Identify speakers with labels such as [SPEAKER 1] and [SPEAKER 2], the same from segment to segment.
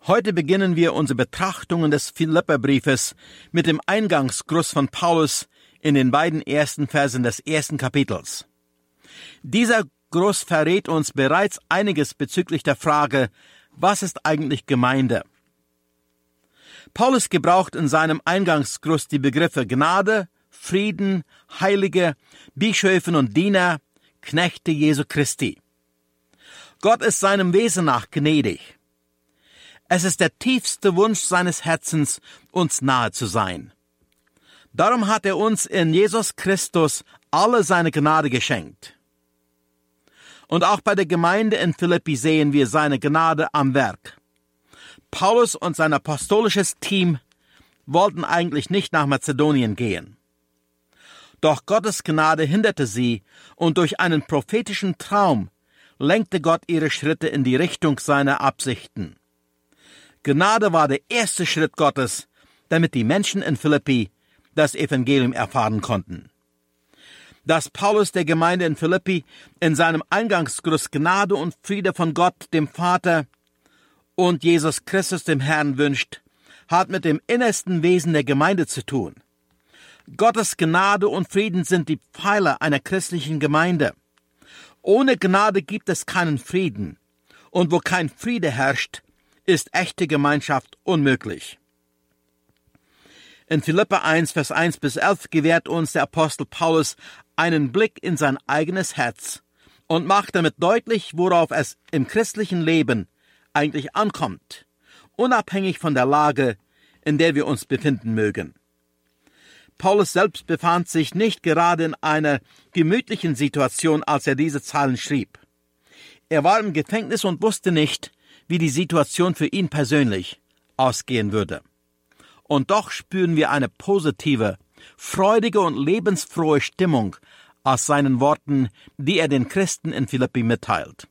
[SPEAKER 1] Heute beginnen wir unsere Betrachtungen des Philipperbriefes mit dem Eingangsgruß von Paulus in den beiden ersten Versen des ersten Kapitels. Dieser Gruß verrät uns bereits einiges bezüglich der Frage, was ist eigentlich Gemeinde? Paulus gebraucht in seinem Eingangsgruß die Begriffe Gnade, Frieden, Heilige, Bischöfen und Diener, Knechte Jesu Christi. Gott ist seinem Wesen nach gnädig. Es ist der tiefste Wunsch seines Herzens, uns nahe zu sein. Darum hat er uns in Jesus Christus alle seine Gnade geschenkt. Und auch bei der Gemeinde in Philippi sehen wir seine Gnade am Werk. Paulus und sein apostolisches Team wollten eigentlich nicht nach Mazedonien gehen. Doch Gottes Gnade hinderte sie, und durch einen prophetischen Traum lenkte Gott ihre Schritte in die Richtung seiner Absichten. Gnade war der erste Schritt Gottes, damit die Menschen in Philippi das Evangelium erfahren konnten. Dass Paulus der Gemeinde in Philippi in seinem Eingangsgruß Gnade und Friede von Gott, dem Vater, und Jesus Christus, dem Herrn, wünscht, hat mit dem innersten Wesen der Gemeinde zu tun. Gottes Gnade und Frieden sind die Pfeiler einer christlichen Gemeinde. Ohne Gnade gibt es keinen Frieden, und wo kein Friede herrscht, ist echte Gemeinschaft unmöglich. In Philipper 1, Vers 1 bis 11 gewährt uns der Apostel Paulus einen Blick in sein eigenes Herz und macht damit deutlich, worauf es im christlichen Leben eigentlich ankommt, unabhängig von der Lage, in der wir uns befinden mögen. Paulus selbst befand sich nicht gerade in einer gemütlichen Situation, als er diese Zeilen schrieb. Er war im Gefängnis und wusste nicht, wie die Situation für ihn persönlich ausgehen würde. Und doch spüren wir eine positive, freudige und lebensfrohe Stimmung aus seinen Worten, die er den Christen in Philippi mitteilt.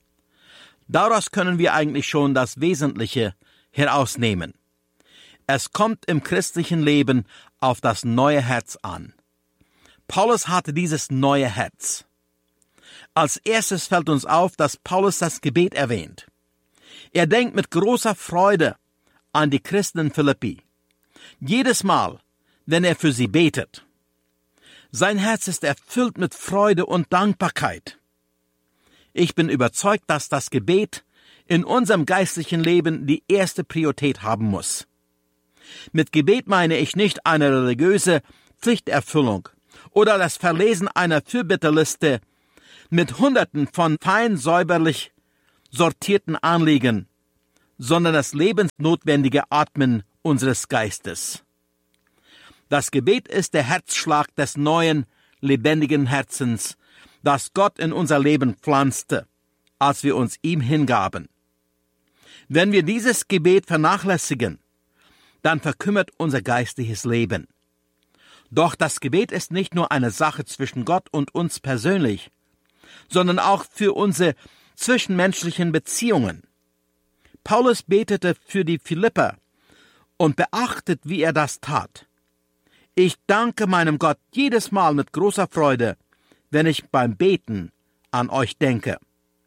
[SPEAKER 1] Daraus können wir eigentlich schon das Wesentliche herausnehmen. Es kommt im christlichen Leben auf das neue Herz an. Paulus hatte dieses neue Herz. Als erstes fällt uns auf, dass Paulus das Gebet erwähnt. Er denkt mit großer Freude an die Christen in Philippi. Jedes Mal, wenn er für sie betet. Sein Herz ist erfüllt mit Freude und Dankbarkeit. Ich bin überzeugt, dass das Gebet in unserem geistlichen Leben die erste Priorität haben muss. Mit Gebet meine ich nicht eine religiöse Pflichterfüllung oder das Verlesen einer Fürbitterliste mit Hunderten von fein säuberlich sortierten Anliegen, sondern das lebensnotwendige Atmen unseres Geistes. Das Gebet ist der Herzschlag des neuen, lebendigen Herzens, das Gott in unser Leben pflanzte, als wir uns ihm hingaben. Wenn wir dieses Gebet vernachlässigen, dann verkümmert unser geistliches Leben. Doch das Gebet ist nicht nur eine Sache zwischen Gott und uns persönlich, sondern auch für unsere zwischenmenschlichen Beziehungen. Paulus betete für die Philipper und beachtet, wie er das tat. Ich danke meinem Gott jedes Mal mit großer Freude, wenn ich beim Beten an euch denke.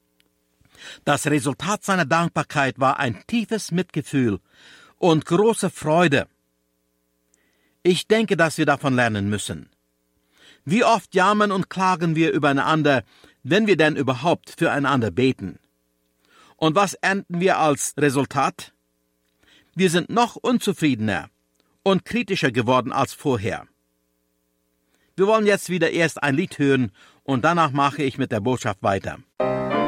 [SPEAKER 1] Das Resultat seiner Dankbarkeit war ein tiefes Mitgefühl und große Freude. Ich denke, dass wir davon lernen müssen. Wie oft jammern und klagen wir übereinander, wenn wir denn überhaupt füreinander beten? Und was ernten wir als Resultat? Wir sind noch unzufriedener und kritischer geworden als vorher. Wir wollen jetzt wieder erst ein Lied hören und danach mache ich mit der Botschaft weiter.